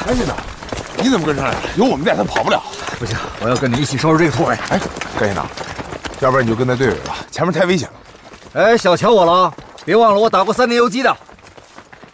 赶紧的，你怎么跟上来了？有我们在，他跑不了。 不行，我要跟你一起收拾这个土匪。 哎，赶紧的，要不然你就跟在队尾吧，前面太危险了。 哎，小瞧我了，别忘了我打过3年游击的。